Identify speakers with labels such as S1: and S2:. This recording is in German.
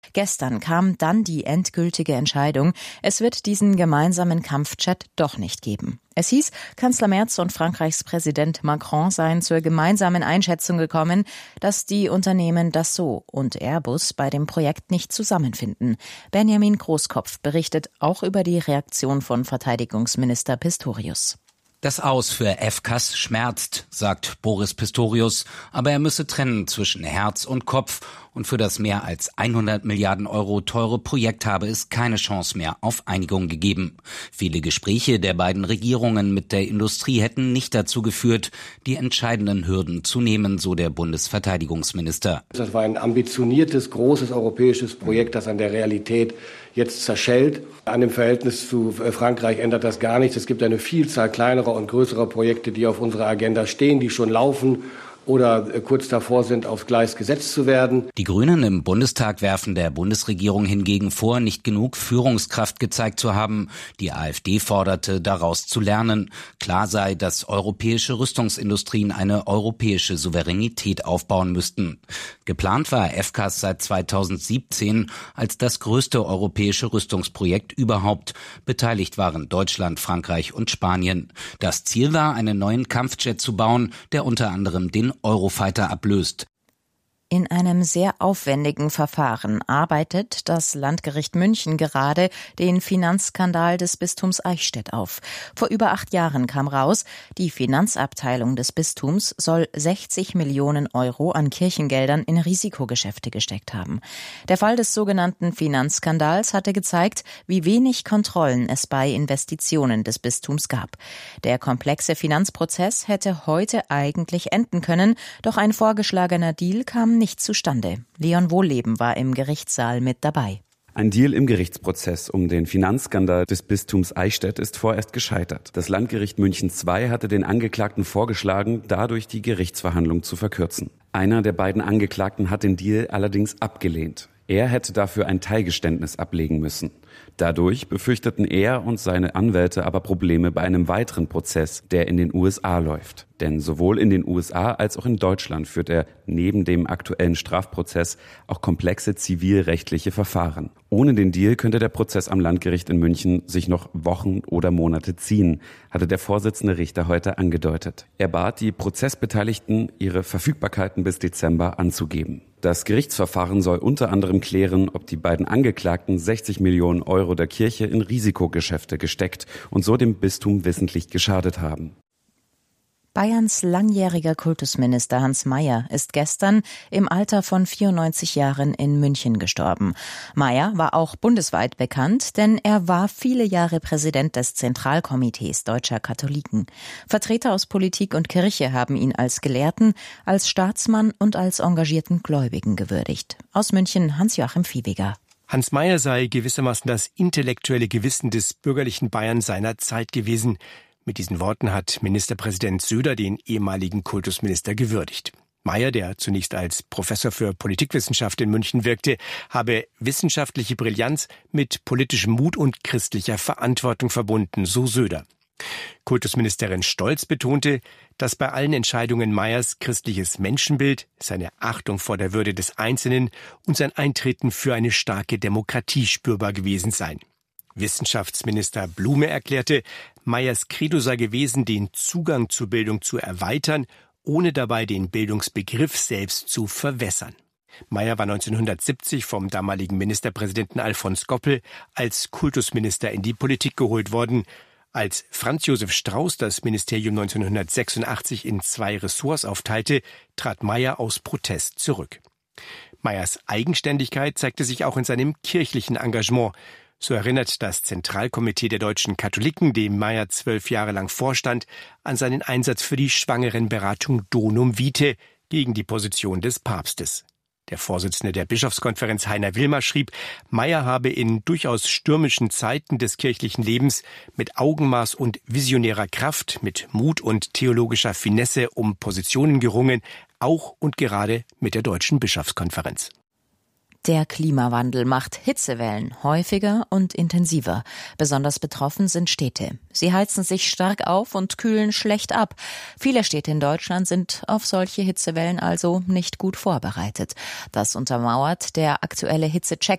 S1: Gestern kam dann die endgültige Entscheidung. Es wird diesen gemeinsamen Kampfjet doch nicht geben. Es hieß, Kanzler Merz und Frankreichs Präsident Macron seien zur gemeinsamen Einschätzung gekommen, dass die Unternehmen Dassault und Airbus bei dem Projekt nicht zusammenfinden. Benjamin Großkopf berichtet auch über die Reaktion von Verteidigungsminister Pistorius.
S2: Das Aus für FCAS schmerzt, sagt Boris Pistorius, aber er müsse trennen zwischen Herz und Kopf und für das mehr als 100 Milliarden Euro teure Projekt habe es keine Chance mehr auf Einigung gegeben. Viele Gespräche der beiden Regierungen mit der Industrie hätten nicht dazu geführt, die entscheidenden Hürden zu nehmen, so der Bundesverteidigungsminister.
S3: Das war ein ambitioniertes, großes europäisches Projekt, das an der Realität jetzt zerschellt. An dem Verhältnis zu Frankreich ändert das gar nichts. Es gibt eine Vielzahl kleinerer und größerer Projekte, die auf unserer Agenda stehen, die schon laufen oder kurz davor sind, aufs Gleis gesetzt zu werden.
S2: Die Grünen im Bundestag werfen der Bundesregierung hingegen vor, nicht genug Führungskraft gezeigt zu haben. Die AfD forderte, daraus zu lernen. Klar sei, dass europäische Rüstungsindustrien eine europäische Souveränität aufbauen müssten. Geplant war FCAS seit 2017 als das größte europäische Rüstungsprojekt überhaupt. Beteiligt waren Deutschland, Frankreich und Spanien. Das Ziel war, einen neuen Kampfjet zu bauen, der unter anderem den Eurofighter ablöst.
S1: In einem sehr aufwendigen Verfahren arbeitet das Landgericht München gerade den Finanzskandal des Bistums Eichstätt auf. Vor über 8 Jahren kam raus, die Finanzabteilung des Bistums soll 60 Millionen Euro an Kirchengeldern in Risikogeschäfte gesteckt haben. Der Fall des sogenannten Finanzskandals hatte gezeigt, wie wenig Kontrollen es bei Investitionen des Bistums gab. Der komplexe Finanzprozess hätte heute eigentlich enden können, doch ein vorgeschlagener Deal kam nicht zustande. Leon Wohlleben war im Gerichtssaal mit dabei.
S4: Ein Deal im Gerichtsprozess um den Finanzskandal des Bistums Eichstätt ist vorerst gescheitert. Das Landgericht München II hatte den Angeklagten vorgeschlagen, dadurch die Gerichtsverhandlung zu verkürzen. Einer der beiden Angeklagten hat den Deal allerdings abgelehnt. Er hätte dafür ein Teilgeständnis ablegen müssen. Dadurch befürchteten er und seine Anwälte aber Probleme bei einem weiteren Prozess, der in den USA läuft. Denn sowohl in den USA als auch in Deutschland führt er neben dem aktuellen Strafprozess auch komplexe zivilrechtliche Verfahren. Ohne den Deal könnte der Prozess am Landgericht in München sich noch Wochen oder Monate ziehen, hatte der Vorsitzende Richter heute angedeutet. Er bat die Prozessbeteiligten, ihre Verfügbarkeiten bis Dezember anzugeben. Das Gerichtsverfahren soll unter anderem klären, ob die beiden Angeklagten 60 Millionen Euro der Kirche in Risikogeschäfte gesteckt und so dem Bistum wissentlich geschadet haben.
S1: Bayerns langjähriger Kultusminister Hans Mayer ist gestern im Alter von 94 Jahren in München gestorben. Mayer war auch bundesweit bekannt, denn er war viele Jahre Präsident des Zentralkomitees deutscher Katholiken. Vertreter aus Politik und Kirche haben ihn als Gelehrten, als Staatsmann und als engagierten Gläubigen gewürdigt. Aus München Hans-Joachim Viehweger.
S5: Hans Mayer sei gewissermaßen das intellektuelle Gewissen des bürgerlichen Bayern seiner Zeit gewesen. Mit diesen Worten hat Ministerpräsident Söder den ehemaligen Kultusminister gewürdigt. Mayer, der zunächst als Professor für Politikwissenschaft in München wirkte, habe wissenschaftliche Brillanz mit politischem Mut und christlicher Verantwortung verbunden, so Söder. Kultusministerin Stolz betonte, dass bei allen Entscheidungen Mayers christliches Menschenbild, seine Achtung vor der Würde des Einzelnen und sein Eintreten für eine starke Demokratie spürbar gewesen seien. Wissenschaftsminister Blume erklärte, Mayers Credo sei gewesen, den Zugang zur Bildung zu erweitern, ohne dabei den Bildungsbegriff selbst zu verwässern. Mayer war 1970 vom damaligen Ministerpräsidenten Alfons Goppel als Kultusminister in die Politik geholt worden. Als Franz Josef Strauß das Ministerium 1986 in 2 Ressorts aufteilte, trat Mayer aus Protest zurück. Mayers Eigenständigkeit zeigte sich auch in seinem kirchlichen Engagement. So erinnert das Zentralkomitee der deutschen Katholiken, dem Mayer 12 Jahre lang vorstand, an seinen Einsatz für die Schwangerenberatung Donum Vitae gegen die Position des Papstes. Der Vorsitzende der Bischofskonferenz Heiner Wilmer schrieb, Mayer habe in durchaus stürmischen Zeiten des kirchlichen Lebens mit Augenmaß und visionärer Kraft, mit Mut und theologischer Finesse um Positionen gerungen, auch und gerade mit der Deutschen Bischofskonferenz.
S1: Der Klimawandel macht Hitzewellen häufiger und intensiver. Besonders betroffen sind Städte. Sie heizen sich stark auf und kühlen schlecht ab. Viele Städte in Deutschland sind auf solche Hitzewellen also nicht gut vorbereitet. Das untermauert der aktuelle Hitzecheck,